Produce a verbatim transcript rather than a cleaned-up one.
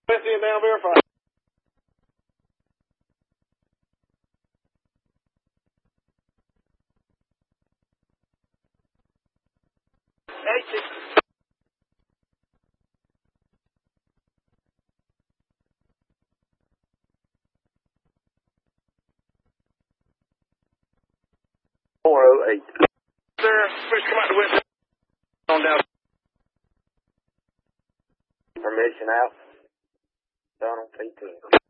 Bessie and down verified. Exit. four oh eight. Sir, please come out the west. On down. Permission out. Done on P ten.